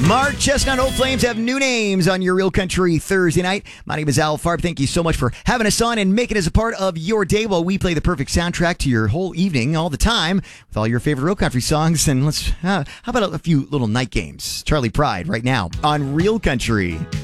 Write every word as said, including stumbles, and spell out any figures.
Mark Chestnut Old Flames have new names on your Real Country Thursday night. My name is Al Farb. Thank you so much for having us on and making us a part of your day while we play the perfect soundtrack to your whole evening all the time with all your favorite Real Country songs. And let's, uh, how about a few little night games? Charlie Pride right now on Real Country.